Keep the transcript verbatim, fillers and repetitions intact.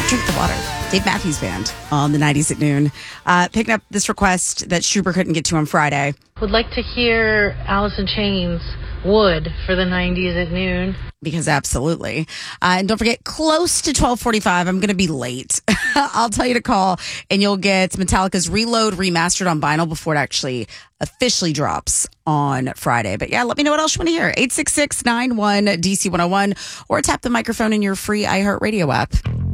Drink the water. Dave Matthews Band on the nineties at noon. Uh, picking up this request that Schuber couldn't get to on Friday. Would like to hear Alice in Chains, Would, for the nineties at noon. Because absolutely. Uh, and don't forget, close to twelve forty-five, I'm going to be late. I'll tell you to call, and you'll get Metallica's Reload remastered on vinyl before it actually officially drops on Friday. But yeah, let me know what else you want to hear. eight six six, nine one, D C one oh one, or tap the microphone in your free iHeartRadio app.